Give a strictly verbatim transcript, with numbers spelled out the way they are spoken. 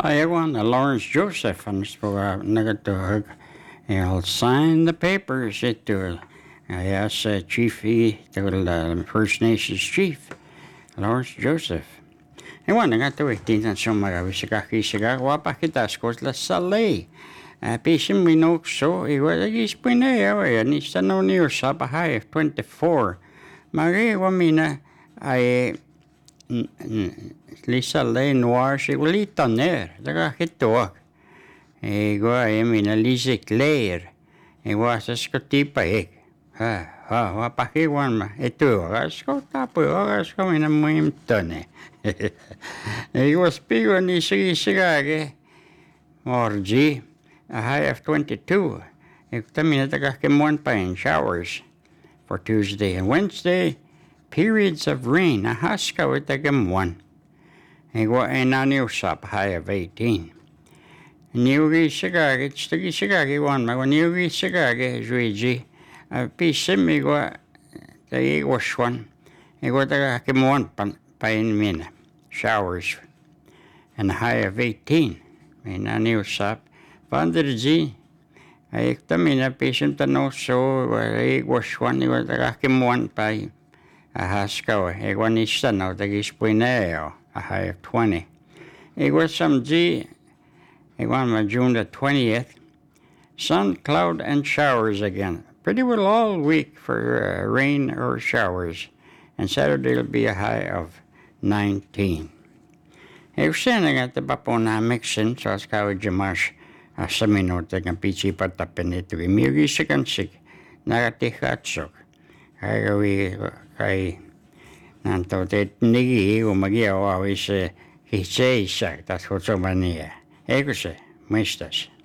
I want Lawrence Joseph and for nagatuhag. I'll sign the papers it to I asked uh, Chief E to the First Nations Chief Lawrence Joseph. I want to to it in some maravisiga kisiga wapa kita skos la salay. Pisim minok so I was a gispinay and it's no near Sabahai of twenty-four. Marie Wamina I Lisa Lay Noir she will eat on there. The gahituak. I go I mean a Lisa Claire. It was a scotipa egg. Ha ha wapakiwan ma. Ito asko tapo asko in a muim tone. It was big on the sigage. Morgi. A high of twenty-two. If the minute I came one pine showers for Tuesday and Wednesday. Periods of rain, a huska with the gum one. And go and a new shop high of eighteen. New Shigagi, it's the Shigagi one, my new Shigagi, Juiji. A piece of me go the wash one. And go the Hakim one pine mina. Showers. And a high of eighteen. In a new shop. Vanderji. I come in a patient to know so I wash one, you got the Hakim one pine. A hasko, e one is son of the Gispineo, a high of twenty. It was some G, it was June the twentieth. Sun, cloud, and showers again. Pretty well all week for uh, rain or showers. And Saturday will be a high of nineteen. If sending at the Bapona mixin, so as Kawa Jamash, a seminot, the Campichi Patapinito, Miri Sikansik, Nagatihatsok. I go. Kay nanto te nigi umagia wa wis hitsei sak tas hotsomania. Eko se, mistas.